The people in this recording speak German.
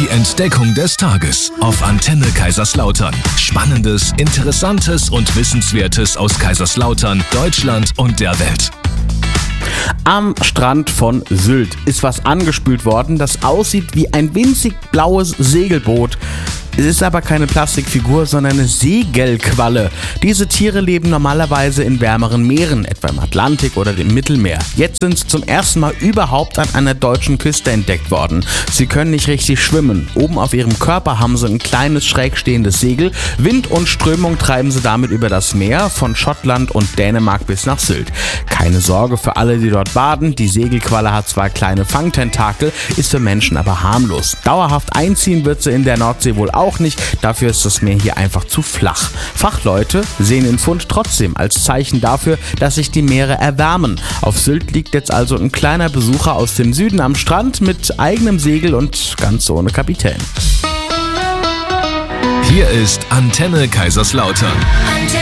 Die Entdeckung des Tages auf Antenne Kaiserslautern. Spannendes, Interessantes und Wissenswertes aus Kaiserslautern, Deutschland und der Welt. Am Strand von Sylt ist was angespült worden, das aussieht wie ein winzig blaues Segelboot. Es ist aber keine Plastikfigur, sondern eine Segelqualle. Diese Tiere leben normalerweise in wärmeren Meeren, etwa im Atlantik oder dem Mittelmeer. Jetzt sind sie zum ersten Mal überhaupt an einer deutschen Küste entdeckt worden. Sie können nicht richtig schwimmen. Oben auf ihrem Körper haben sie ein kleines schräg stehendes Segel. Wind und Strömung treiben sie damit über das Meer, von Schottland und Dänemark bis nach Sylt. Keine Sorge für alle, die dort baden. Die Segelqualle hat zwar kleine Fangtentakel, ist für Menschen aber harmlos. Dauerhaft einziehen wird sie in der Nordsee wohl auch nicht, dafür ist das Meer hier einfach zu flach. Fachleute sehen den Fund trotzdem als Zeichen dafür, dass sich die Meere erwärmen. Auf Sylt liegt jetzt also ein kleiner Besucher aus dem Süden am Strand mit eigenem Segel und ganz ohne Kapitän. Hier ist Antenne Kaiserslautern.